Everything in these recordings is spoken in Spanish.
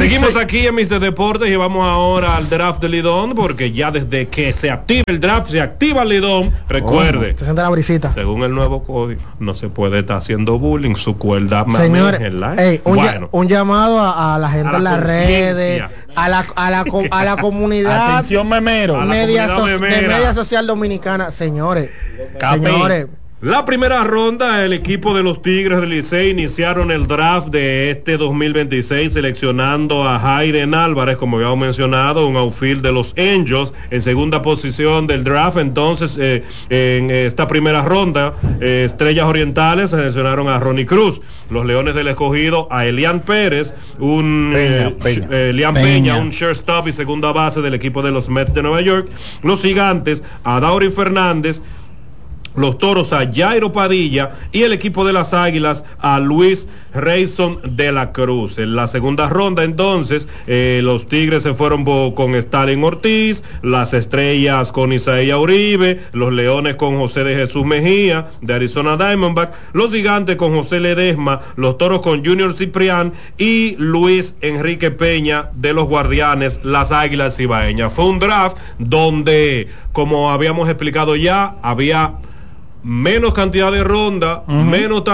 Seguimos aquí en Mr. Deportes y vamos ahora al draft de Lidón, porque ya desde que se activa el draft, se activa el Lidón. Recuerde, se siente la brisita. Según el nuevo código, no se puede estar haciendo bullying, su cuerda. Señores, un llamado a la gente en las redes, a la comunidad. Atención, memero. De media social dominicana. Señores. La primera ronda, el equipo de los Tigres del Licey iniciaron el draft de este 2026 seleccionando a Hayden Álvarez, como habíamos mencionado, un outfield de los Angels en segunda posición del draft. Entonces, en esta primera ronda, Estrellas Orientales seleccionaron a Ronnie Cruz. Los Leones del Escogido a Elian Pérez, Elian Peña, un shortstop y segunda base del equipo de los Mets de Nueva York. Los Gigantes a Daury Fernández. Los Toros a Jairo Padilla y el equipo de las Águilas a Luis Reyson de la Cruz. En la segunda ronda entonces los Tigres se fueron con Stalin Ortiz, las Estrellas con Isaías Uribe, los Leones con José de Jesús Mejía de Arizona Diamondbacks, los Gigantes con José Ledesma, los Toros con Junior Ciprián y Luis Enrique Peña de los Guardianes, las Águilas Cibaeñas. Fue un draft donde, como habíamos explicado ya, había menos cantidad de ronda, menos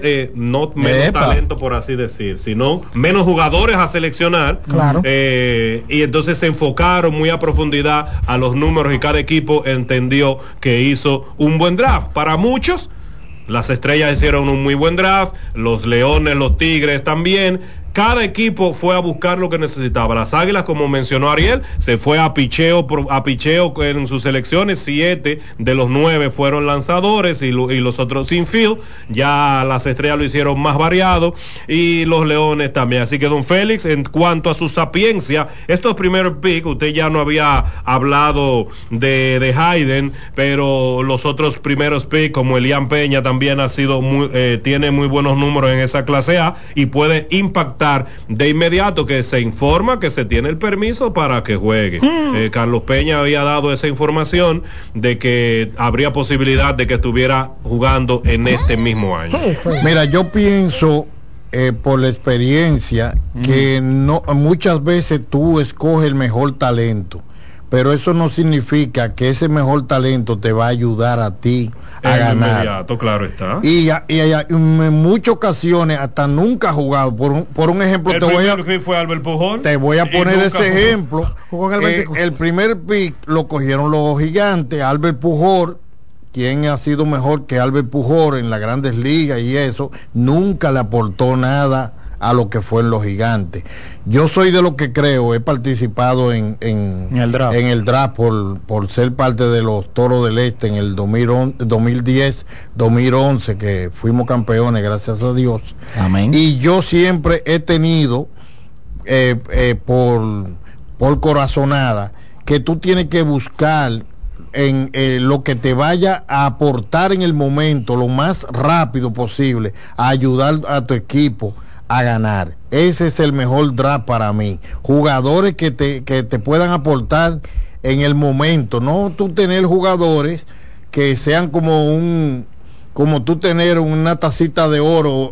talento por así decir, sino menos jugadores a seleccionar. Claro. Y entonces se enfocaron muy a profundidad a los números y cada equipo entendió que hizo un buen draft. Para muchos, las Estrellas hicieron un muy buen draft, los Leones, los Tigres también. Cada equipo fue a buscar lo que necesitaba. Las Águilas, como mencionó Ariel, se fue a picheo en sus selecciones. 7 de los 9 fueron lanzadores y los otros sin field. Ya las Estrellas lo hicieron más variado y los Leones también. Así que don Félix, en cuanto a su sapiencia, estos primeros picks, usted ya no había hablado de Hayden, pero los otros primeros picks, como Elian Peña, también ha sido tiene muy buenos números en esa clase A y puede impactar de inmediato, que se informa que se tiene el permiso para que juegue. Carlos Peña había dado esa información de que habría posibilidad de que estuviera jugando en este mismo año. Mira, yo pienso por la experiencia que no, muchas veces tú escoges el mejor talento, pero eso no significa que ese mejor talento te va a ayudar a ti a ganar. Inmediato, claro está. Y en muchas ocasiones hasta nunca ha jugado. Por un ejemplo, fue Albert Pujol. Te voy a poner ese ejemplo. El primer pick lo cogieron los Gigantes, Albert Pujol. ¿Quién ha sido mejor que Albert Pujol en las Grandes Ligas y eso? Nunca le aportó nada a lo que fue en los Gigantes. Yo soy de lo que creo, he participado en el draft por ser parte de los Toros del Este en el 2010, 2011, que fuimos campeones, gracias a Dios. Amén. Y yo siempre he tenido por corazonada que tú tienes que buscar en lo que te vaya a aportar en el momento lo más rápido posible, a ayudar a tu equipo a ganar. Ese es el mejor draft para mí. Jugadores que te puedan aportar en el momento, no tú tener jugadores que sean como tú tener una tacita de oro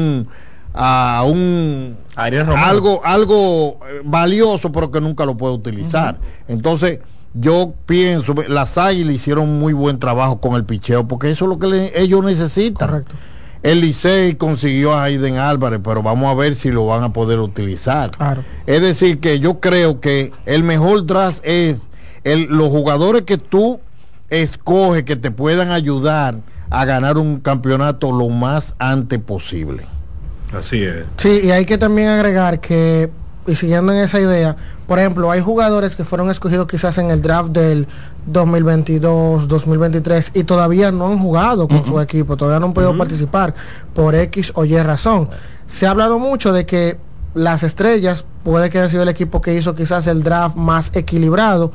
algo valioso pero que nunca lo puede utilizar. Entonces yo pienso, las Águilas hicieron muy buen trabajo con el picheo porque eso es lo que ellos necesitan. Correcto. El Licey consiguió a Hayden Álvarez, pero vamos a ver si lo van a poder utilizar. Claro. Es decir, que yo creo que el mejor draft es los jugadores que tú escoges que te puedan ayudar a ganar un campeonato lo más antes posible. Así es. Sí, y hay que también agregar que, y siguiendo en esa idea, por ejemplo, hay jugadores que fueron escogidos quizás en el draft del 2022, 2023 y todavía no han jugado con su equipo, todavía no han podido participar por X o Y razón. Se ha hablado mucho de que las Estrellas puede que haya sido el equipo que hizo quizás el draft más equilibrado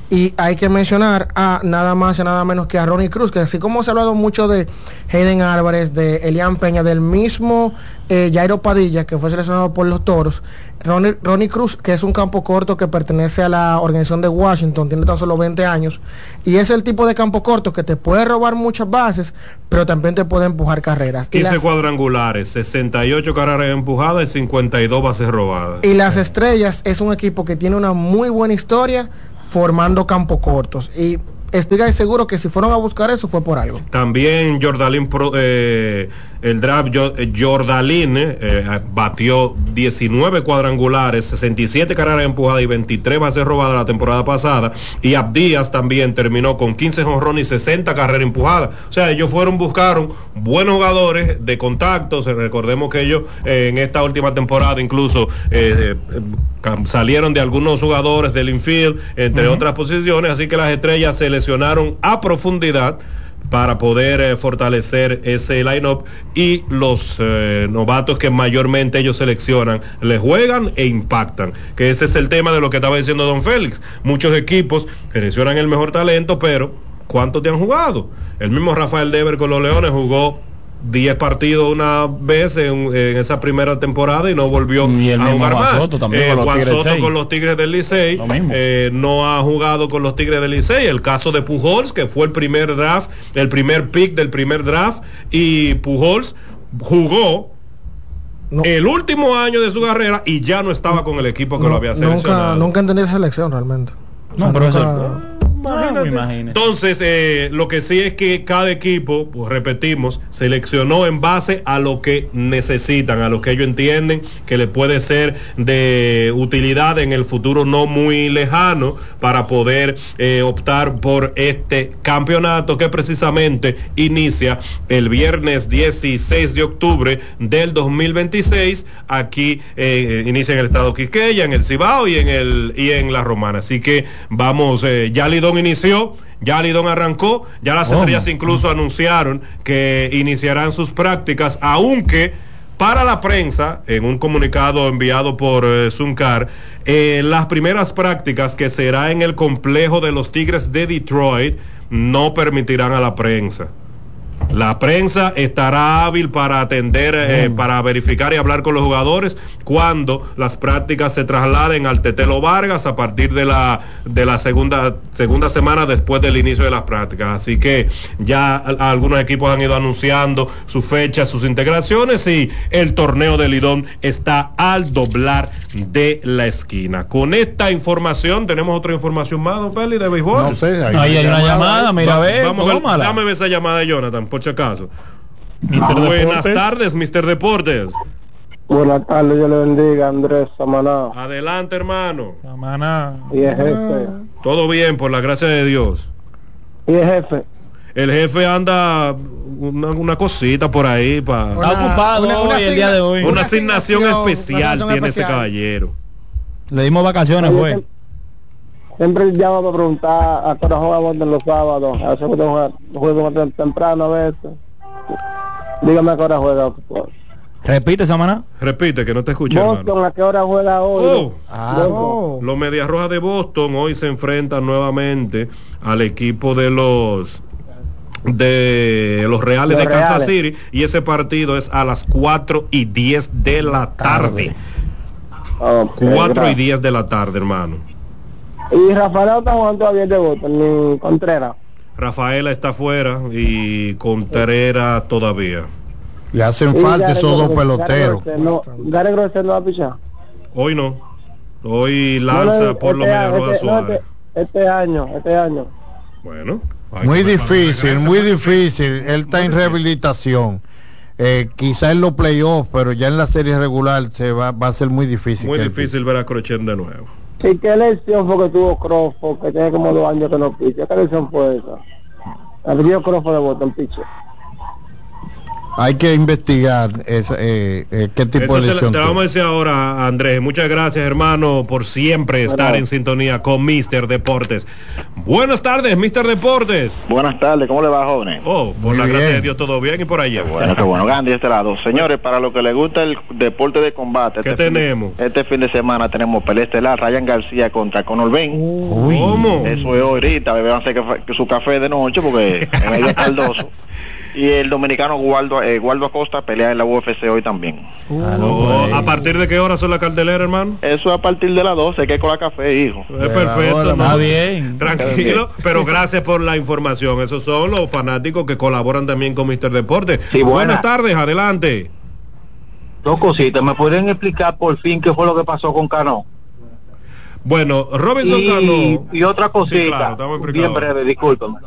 Y hay que mencionar a nada más y nada menos que a Ronnie Cruz, que así como se ha hablado mucho de Hayden Álvarez, de Elian Peña, del mismo Jairo Padilla, que fue seleccionado por los Toros, Ronnie Cruz, que es un campo corto que pertenece a la organización de Washington, tiene tan solo 20 años, y es el tipo de campo corto que te puede robar muchas bases, pero también te puede empujar carreras. 15 cuadrangulares, 68 carreras empujadas y 52 bases robadas. Y las Estrellas es un equipo que tiene una muy buena historia formando campos cortos, y estoy seguro que si fueron a buscar eso fue por algo. También el draft Jordan batió 19 cuadrangulares, 67 carreras empujadas y 23 bases robadas la temporada pasada, y Abdías también terminó con 15 jonrones y 60 carreras empujadas. O sea, ellos buscaron buenos jugadores de contactos. Recordemos que ellos en esta última temporada incluso salieron de algunos jugadores del infield, entre otras posiciones, así que las Estrellas seleccionaron a profundidad para poder fortalecer ese line-up, y los novatos que mayormente ellos seleccionan le juegan e impactan, que ese es el tema de lo que estaba diciendo don Félix. Muchos equipos seleccionan el mejor talento, pero ¿cuántos te han jugado? El mismo Rafael Devers con los Leones jugó 10 partidos una vez en esa primera temporada y no volvió a jugar más. Juan Soto con los Tigres del Licey no ha jugado con los Tigres del Licey. El caso de Pujols, que fue el primer draft, el primer pick del primer draft, y Pujols jugó el último año de su carrera y ya no estaba con el equipo que lo había seleccionado. Nunca entendí esa selección realmente. No, pero entonces, lo que sí es que cada equipo, pues repetimos, seleccionó en base a lo que necesitan, a lo que ellos entienden que les puede ser de utilidad en el futuro no muy lejano, para poder optar por este campeonato, que precisamente inicia el viernes 16 de octubre del 2026. Aquí inicia en el estado Quisqueya, en el Cibao y en la Romana. Así que vamos, ya Lidón inició, ya Lidón arrancó, ya las Estrellas incluso anunciaron que iniciarán sus prácticas, aunque para la prensa, en un comunicado enviado por Zuncar, las primeras prácticas, que será en el complejo de los Tigres de Detroit, no permitirán a la prensa. La prensa estará hábil para atender, para verificar y hablar con los jugadores cuando las prácticas se trasladen al Tetelo Vargas a partir de la segunda semana después del inicio de las prácticas. Así que ya algunos equipos han ido anunciando sus fechas, sus integraciones, y el torneo de Lidón está al doblar de la esquina. Con esta información, ¿tenemos otra información más, don Félix, de béisbol? No sé, ahí hay una llamada, mira, dame esa llamada de Jonathan, por si acaso. Buenas tardes, Mr. Deportes. Buenas tardes, yo le bendiga, Andrés Samaná. Adelante, hermano. Samaná. Y el jefe. Todo bien, por la gracia de Dios. Y el jefe. El jefe anda una cosita por ahí. Está ocupado el día de hoy. Una asignación especial tiene ese caballero. Le dimos vacaciones, güey. Siempre llamo para preguntar a qué hora jugamos los sábados. A veces juego más temprano a veces. Dígame a qué hora juega. Repite, Samaná. Repite, que no te escuché. Boston, hermano. ¿A qué hora juega hoy? Los Medias Rojas de Boston hoy se enfrentan nuevamente al equipo de los Reales de Kansas City, y ese partido es a las 4:10 de la tarde. 4:10 de la tarde, hermano. Y Rafael está jugando todavía de Boston, ni Contreras. Rafaela está fuera y Contreras todavía. Le hacen falta esos dos peloteros. Gary Grosser no va a pichar. Hoy no. Hoy lanza por los Medias Rojas Suárez. Este año. Bueno. Muy difícil. Él está en rehabilitación. Quizá en los playoffs, pero ya en la serie regular va a ser muy difícil. Muy difícil ver a Crochet de nuevo. ¿Y qué lesión fue que tuvo Crawford, que tiene como 2 años que no picha? ¿Qué lesión fue esa? El río Crawford de Boston picha. hay que investigar qué tipo de lesión. Te vamos a decir ahora, Andrés. Muchas gracias, hermano, por siempre estar en sintonía con Mister Deportes. Buenas tardes, Mister Deportes. Buenas tardes, ¿cómo le va, jóvenes? Oh, por la gracia de Dios, todo bien y por allá. Bueno, qué bueno, Gandhi, de este lado. Señores, para los que les gusta el deporte de combate, ¿qué tenemos? Este fin de semana tenemos pelea estelar, Ryan García contra Conor Ben. ¿Cómo? Eso es ahorita, bebanse que su café de noche porque es medio caldoso. Y el dominicano Waldo Acosta pelea en la UFC hoy también. ¿A partir de qué hora son la cartelera, hermano? Eso es a partir de las 12, que con la café, hijo. Es perfecto, ¿no? Está bien. Tranquilo, pero gracias por la información. Esos son los fanáticos que colaboran también con Mister Deporte. Sí, buenas tardes, adelante. Dos cositas, ¿me pueden explicar por fin qué fue lo que pasó con Cano? Bueno, Robinson Cano. Y otra cosita, sí, claro, bien breve, discúlpame.